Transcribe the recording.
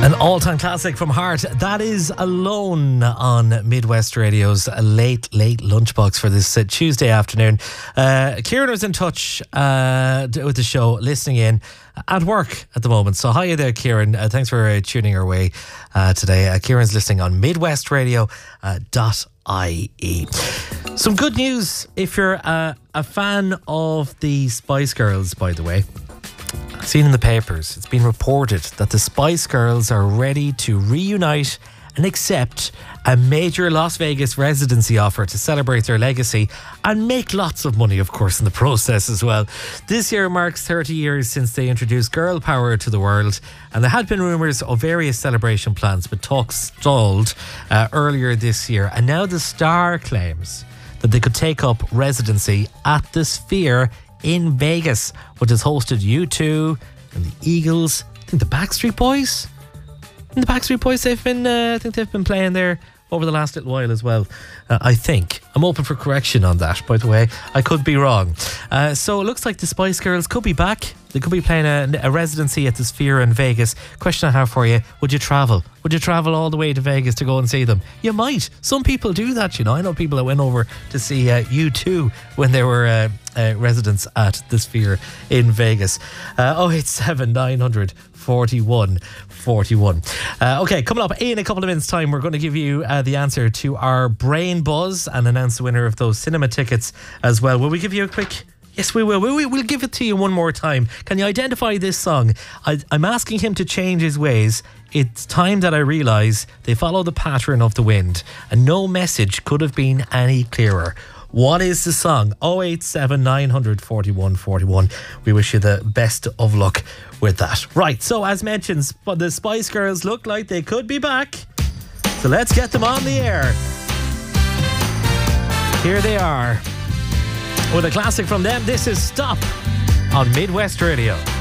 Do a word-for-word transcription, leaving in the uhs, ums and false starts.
An all-time classic from Heart. That is Alone on Midwest Radio's late, late lunchbox for this uh, Tuesday afternoon. Uh, Kieran was in touch uh, with the show, listening in at work at the moment. So hi there, Kieran. Uh, thanks for uh, tuning our way uh, today. Uh, Kieran's listening on midwest radio dot I E. Some good news if you're uh, a fan of the Spice Girls, by the way. Seen in the papers, it's been reported that the Spice Girls are ready to reunite and accept a major Las Vegas residency offer to celebrate their legacy and make lots of money, of course, in the process as well. This year marks thirty years since they introduced girl power to the world, and there had been rumours of various celebration plans, but talks stalled uh, earlier this year. And now the Star claims that they could take up residency at the Sphere in Vegas, which has hosted U two and the Eagles. I think the Backstreet Boys. And the Backstreet Boys, they've been, uh, I think they've been playing there over the last little while as well. Uh, I think. I'm open for correction on that, by the way. I could be wrong. Uh, so it looks like the Spice Girls could be back. They could be playing a, a residency at the Sphere in Vegas. Question I have for you, would you travel? Would you travel all the way to Vegas to go and see them? You might. Some people do that, you know. I know people that went over to see uh, U two when they were uh, uh, residents at the Sphere in Vegas. Uh, oh eight seven nine hundred forty-one forty-one. Uh, okay, coming up in a couple of minutes' time, we're going to give you uh, the answer to our brain buzz and announce the winner of those cinema tickets as well. Will we give you a quick... Yes, we will. We, we'll give it to you one more time. Can you identify this song? I, I'm asking him to change his ways. It's time that I realise they follow the pattern of the wind, and no message could have been any clearer. What is the song? oh eight seven nine hundred forty-one forty-one. We wish you the best of luck with that. Right, so as mentioned, the Spice Girls look like they could be back. So let's get them on the air. Here they are. With a classic from them, this is Stop on Midwest Radio.